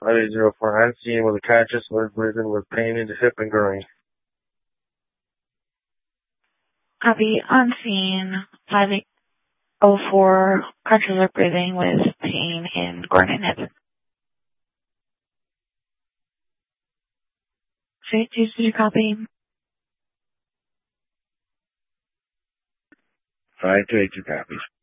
5804 unseen with a conscious alert breathing with pain in the hip and groin. Copy. Unseen. 5804 conscious alert breathing with pain in groin and hip. Okay, did you copy? 5282 copies.